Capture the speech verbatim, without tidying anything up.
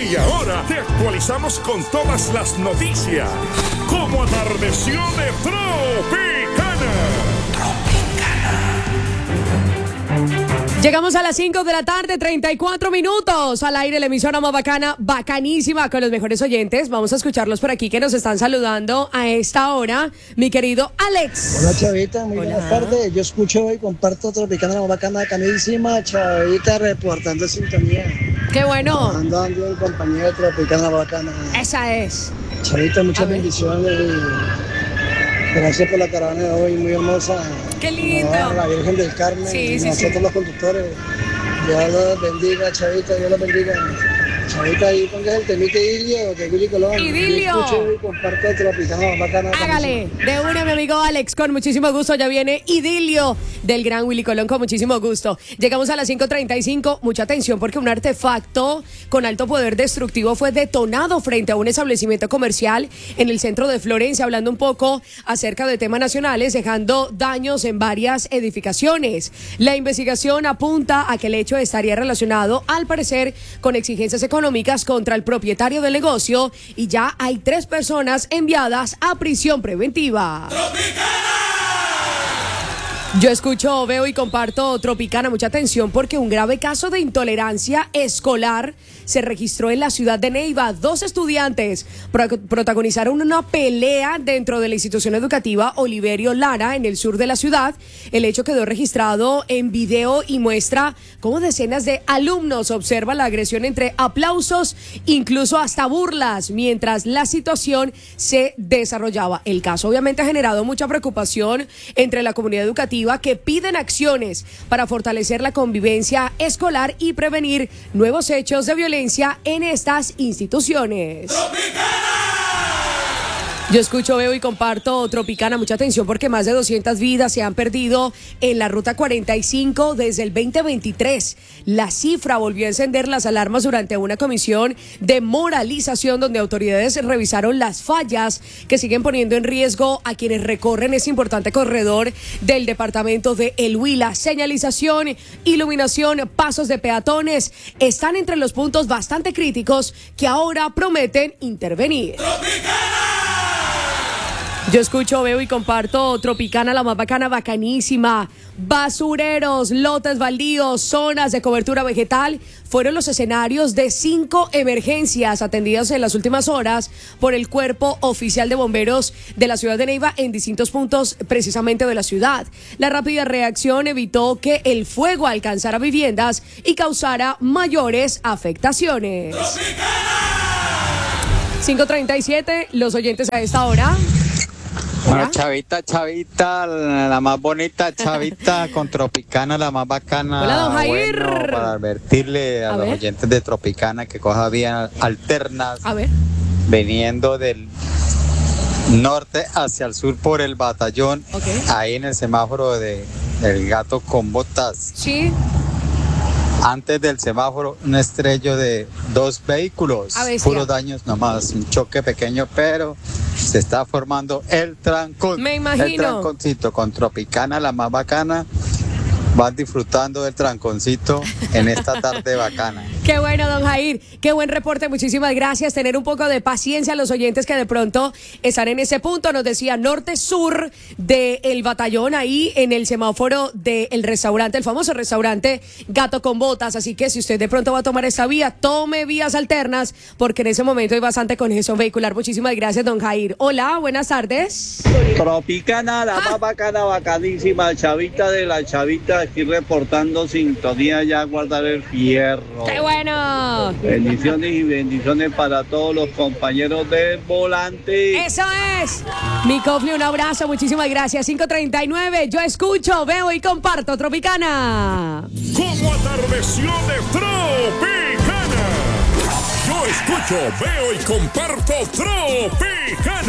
Y ahora te actualizamos con todas las noticias. Como atardeció de Tropicana. Llegamos a las cinco de la tarde, treinta y cuatro minutos. Al aire, la emisora más bacana, bacanísima, con los mejores oyentes. Vamos a escucharlos por aquí que nos están saludando a esta hora. Mi querido Alex. Hola, Chavita, muy Hola. buenas tardes. Yo escucho y comparto Tropicana, la más bacana, bacanísima. Chavita, reportando sintonía. Qué bueno. Ando, ando en compañía de Tropicana, la bacana. Esa es. Chavita, A muchas ver. bendiciones. Y gracias por la caravana de hoy, muy hermosa. Qué lindo. A la Virgen del Carmen, Sí, y sí, nosotros sí. los conductores. Dios los bendiga, Chavita, Dios los bendiga. Chavita, ahí ponga el temita Idilio de Willy Colón. Idilio. Yo escucho y comparto Tropicana, la más bacana. Hágale, de una, mi amigo Alex, con muchísimo gusto. Ya viene Idilio del gran Willy Colón, con muchísimo gusto. Llegamos a las cinco treinta y cinco. Mucha atención porque un artefacto con alto poder destructivo fue detonado frente a un establecimiento comercial en el centro de Florencia, hablando un poco acerca de temas nacionales, dejando daños en varias edificaciones. La investigación apunta a que el hecho estaría relacionado, al parecer, con exigencias económicas contra el propietario del negocio, y ya hay tres personas enviadas a prisión preventiva. Yo escucho, veo y comparto Tropicana. Mucha atención porque un grave caso de intolerancia escolar se registró en la ciudad de Neiva. Dos estudiantes pro- protagonizaron una pelea dentro de la institución educativa Oliverio Lara en el sur de la ciudad. El hecho quedó registrado en video y muestra cómo decenas de alumnos observan la agresión entre aplausos, incluso hasta burlas, mientras la situación se desarrollaba. El caso obviamente ha generado mucha preocupación entre la comunidad educativa, que piden acciones para fortalecer la convivencia escolar y prevenir nuevos hechos de violencia en estas instituciones. Yo escucho, veo y comparto Tropicana. Mucha atención porque más de doscientas vidas se han perdido en la ruta cuarenta y cinco desde el veinte veintitrés. La cifra volvió a encender las alarmas durante una comisión de moralización donde autoridades revisaron las fallas que siguen poniendo en riesgo a quienes recorren ese importante corredor del departamento de El Huila. Señalización, iluminación, pasos de peatones están entre los puntos bastante críticos que ahora prometen intervenir. Yo escucho, veo y comparto Tropicana, la más bacana, bacanísima. Basureros, lotes baldíos, zonas de cobertura vegetal fueron los escenarios de cinco emergencias atendidas en las últimas horas por el Cuerpo Oficial de Bomberos de la ciudad de Neiva en distintos puntos precisamente de la ciudad. La rápida reacción evitó que el fuego alcanzara viviendas y causara mayores afectaciones. cinco treinta y siete, los oyentes a esta hora. Bueno, Hola. Chavita, Chavita, la más bonita, Chavita, con Tropicana, la más bacana. Hola, don Jair. Bueno, para advertirle a, A los ver. oyentes de Tropicana que coja vías alternas, A ver. viniendo del norte hacia el sur por el batallón, Ok. ahí en el semáforo de El Gato con Botas. Sí. Antes del semáforo, un estrello de dos vehículos, A bestia. puros daños nomás, un choque pequeño, pero se está formando el trancón. Me imagino. El tranconcito con Tropicana, la más bacana. Van disfrutando del tranconcito en esta tarde bacana. Qué bueno, don Jair. Qué buen reporte. Muchísimas gracias. Tener un poco de paciencia a los oyentes que de pronto están en ese punto. Nos decía norte-sur del batallón, ahí en el semáforo del restaurante, el famoso restaurante Gato con Botas. Así que si usted de pronto va a tomar esta vía, tome vías alternas, porque en ese momento hay bastante congestión vehicular. Muchísimas gracias, don Jair. Hola, buenas tardes. Tropicana, la más bacana, bacanísima, Chavita de la Chavita, aquí reportando sintonía, ya guardar el fierro. ¡Qué bueno! Bendiciones y bendiciones para todos los compañeros del volante. ¡Eso es! Mi Cofli, un abrazo, muchísimas gracias. cinco treinta y nueve, yo escucho, veo y comparto Tropicana. Como atardeció de Tropicana. Yo escucho, veo y comparto Tropicana.